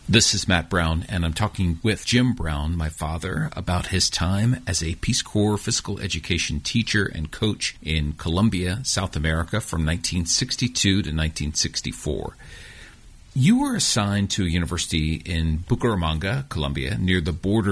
This is Matt Brown, and I'm talking with Jim Brown, my father, about his time as a Peace Corps physical education teacher and coach in Colombia, South America, from 1962 to 1964. You were assigned to a university in Bucaramanga, Colombia, near the border